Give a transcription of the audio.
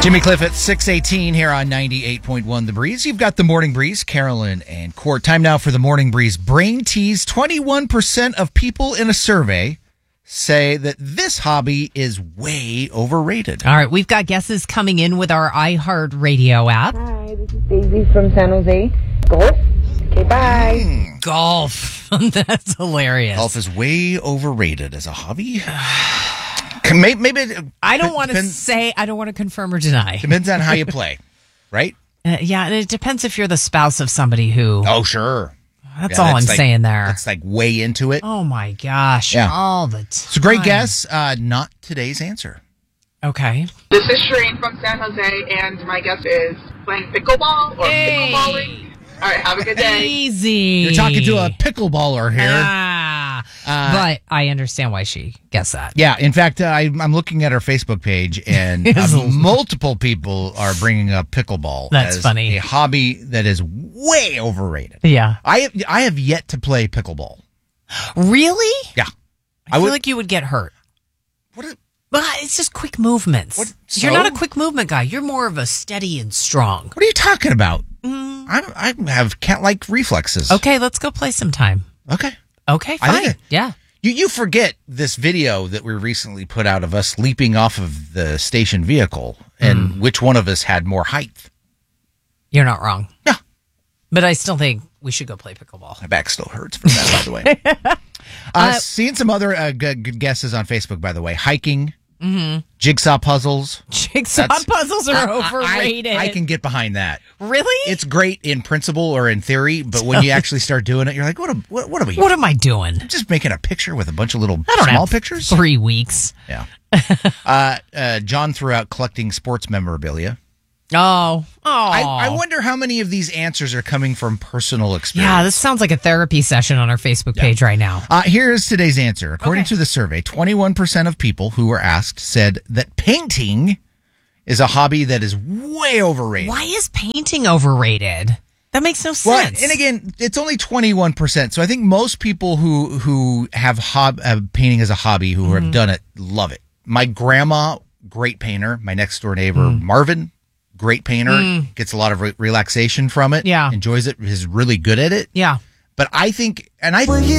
Jimmy Cliff at 6:18 here on 98.1 The Breeze. You've got the Morning Breeze, Carolyn and Court. Time now for the Morning Breeze Brain Tease. 21% of people in a survey say that this hobby is way overrated. All right, we've got guesses coming in with our iHeartRadio app. Hi, this is Daisy from San Jose. Golf? Okay, bye. Golf. That's hilarious. Golf is way overrated as a hobby. Maybe I don't want to say, I don't want to confirm or deny. Depends on how you play, right? Yeah, and it depends if you're the spouse of somebody who... Oh, sure. That's all I'm saying there. It's like way into it. Oh, my gosh. Yeah. All the time. It's a great guess. Not today's answer. Okay. This is Shireen from San Jose, and my guess is playing pickleball or pickleballing. All right, have a good day. Easy. You're talking to a pickleballer here. But I understand why she guessed that. Yeah, in fact, I'm looking at our Facebook page, and multiple people are bringing up pickleball. That's as funny. A hobby that is way overrated. Yeah. I have yet to play pickleball. Really? Yeah. I feel like you would get hurt. But it's just quick movements. You're not a quick movement guy. You're more of a steady and strong. What are you talking about? I have cat-like reflexes. Okay, let's go play sometime. Okay, fine. Yeah. You forget this video that we recently put out of us leaping off of the station vehicle and which one of us had more height. You're not wrong. Yeah. But I still think we should go play pickleball. My back still hurts from that, by the way. Seeing some other good guesses on Facebook, by the way. Hiking, jigsaw puzzles. Jigsaw puzzles are overrated. I can get behind that. Really? It's great in principle or in theory, but when you actually start doing it, you're like, what are we? What am I doing? I'm just making a picture with a bunch of little I don't small have pictures. 3 weeks. Yeah. John threw out collecting sports memorabilia. Oh. I wonder how many of these answers are coming from personal experience. Yeah, this sounds like a therapy session on our Facebook page right now. Here is today's answer. According to the survey, 21% of people who were asked said that painting is a hobby that is way overrated. Why is painting overrated? That makes no sense. Well, and again, it's only 21%. So I think most people who have painting as a hobby, who have done it, love it. My grandma, great painter. My next door neighbor, Marvin, great painter, gets a lot of relaxation from it. Yeah. Enjoys it, is really good at it. Yeah. But I think,